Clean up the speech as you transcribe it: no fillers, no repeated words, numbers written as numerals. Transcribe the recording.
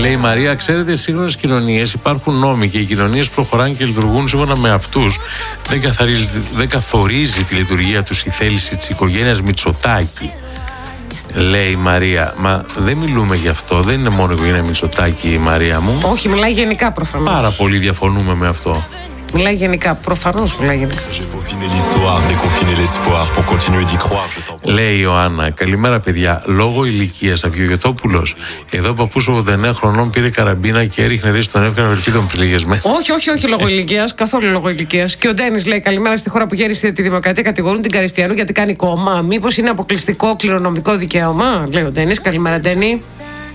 λέει η Μαρία, ξέρετε, στις σύγχρονες κοινωνίες υπάρχουν νόμοι και οι κοινωνίες προχωράνε και λειτουργούν σύμφωνα με αυτούς. Δεν καθορίζει τη λειτουργία τους η θέληση της οικογένειας Μητσοτάκη. Λέει η Μαρία, μα δεν μιλούμε γι' αυτό. Δεν είναι μόνο η οικογένεια Μητσοτάκη, η Μαρία μου. Όχι, μιλάει γενικά προφανώς. Πάρα πολύ διαφωνούμε με αυτό. Μιλάει γενικά, προφανώς μιλάει γενικά. Λέει η Ιωάννα, καλημέρα παιδιά. Λόγω ηλικίας Αυγιογετόπουλος. Εδώ ο παππούς 89 χρονών πήρε καραμπίνα και έριχνε ρίση στον εύκανα ελπίδων πληγεσμένων. Όχι λόγω ηλικίας, καθόλου λόγω ηλικίας. Και ο Ντένις λέει, καλημέρα, στη χώρα που γέρισε τη Δημοκρατία κατηγορούν την Καριστιανού γιατί κάνει κόμμα. Μήπως είναι αποκλειστικό κληρονομικό δικαίωμα, λέει ο Ντένις. Καλημέρα, Ντένι.